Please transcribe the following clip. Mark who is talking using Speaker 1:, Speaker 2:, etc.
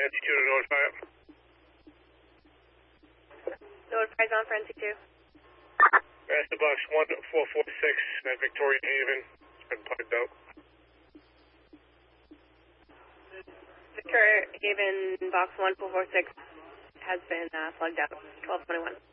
Speaker 1: NC2 to notify it.
Speaker 2: Notify's on for NC2.
Speaker 1: That's the box 1446 at Victoria Haven. It's been plugged out.
Speaker 2: Victoria Haven box 1446 has been plugged out. 1221.